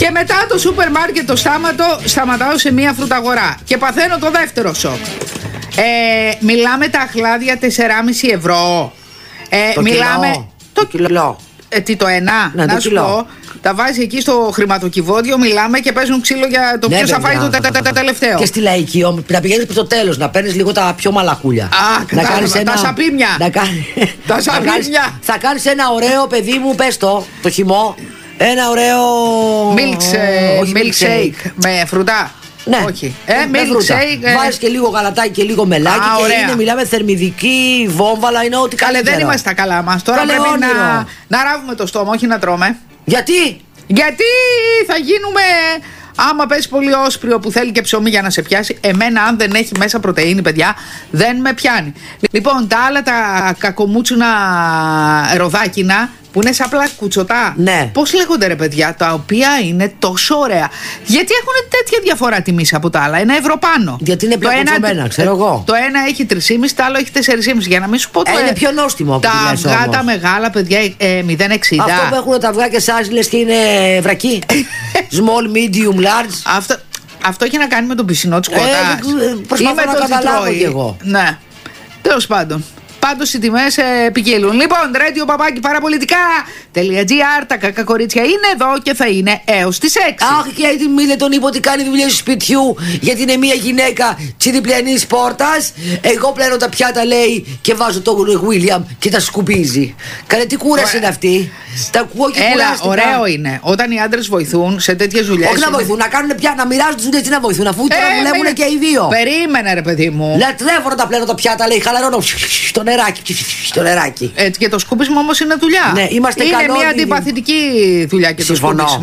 Και μετά το σούπερ μάρκετ το σταματάω σε μία φρουταγορά και παθαίνω το δεύτερο σοκ. Μιλάμε τα αχλάδια 4,5 ευρώ. Μιλάμε. Το κιλό. Τι το ένα, ναι, να το σου κιλό. πω. Τα βάζει εκεί στο χρηματοκιβώτιο, μιλάμε και παίζουν ξύλο για το ποιος θα φάει το τελευταίο. Και στη λαϊκή, να πηγαίνεις προς το τέλος, να παίρνεις λίγο τα πιο μαλακούλια. Να κάνεις τα σαπίμια. Τα σαπίμια. Θα κάνεις ένα ωραίο, παιδί μου, πες το χυμό. Ένα ωραίο milkshake με φρουτά. Ναι, όχι. Milkshake. Βάζεις και λίγο γαλατάκι και λίγο μελάκι. Και είναι, μιλάμε, θερμιδική, βόμβαλα, είναι ό,τι καλύτερο. Καλέ, δεν είμαστε τα καλά μας. Τώρα πρέπει να ράβουμε το στόμα, όχι να τρώμε. Γιατί? Γιατί θα γίνουμε. Άμα πέσει πολύ όσπριο που θέλει και ψωμί για να σε πιάσει, εμένα αν δεν έχει μέσα πρωτεΐνη, παιδιά, δεν με πιάνει. Λοιπόν, τα άλλα τα κακομούτσουνα ροδάκινα που είναι σαν κουτσοτά. Ναι. Πώς λέγονται, ρε παιδιά, τα οποία είναι τόσο ωραία. Γιατί έχουν τέτοια διαφορά τιμής από τα άλλα, 1 ευρώ πάνω. Γιατί είναι πιο κουτσομένα, ξέρω εγώ. Το ένα έχει 3,5, το άλλο έχει 4,5. Για να μην σου πω το είναι πιο νόστιμο από τα αυγά τα μεγάλα, παιδιά, 0,60. Αυτό που έχουν τα αυγά και σας λες και είναι βρακή. Small, medium, large. Αυτό έχει να κάνει με τον πισινό της κότας. Προσπαθώ να καταλάβω κι εγώ. Ναι. Τέλος πάντων. Πάντως οι τιμές ποικίλουν. Λοιπόν, radio παπάκι παραπολιτικά.gr. Τα κακά κορίτσια είναι εδώ και θα είναι έως τις 6. Αχ, και η Μίλε τον είπε ότι κάνει δουλειές του σπιτιού, γιατί είναι μια γυναίκα της διπλανής πόρτας. Εγώ πλένω τα πιάτα, λέει, και βάζω τον William και τα σκουπίζει. Καλέ, τι κούραση είναι αυτή. Τα ακούω και κουράστηκα. Ωραίο είναι όταν οι άντρες βοηθούν σε τέτοιες δουλειές. Όχι να βοηθούν, να κάνουν πια, να μοιράζουν τις δουλειές, τι να βοηθούν, αφού τώρα δουλεύουν και οι δύο. Περίμενε, ρε παιδί μου. Λατρεύω να τα πλένω τα πιάτα, λέει, χαλαρώνω στο νεράκι. Έτσι, και το σκούπισμα όμως είναι δουλειά. Ναι, είμαστε είναι μια αντιπαθητική δουλειά και το σκούπισμα.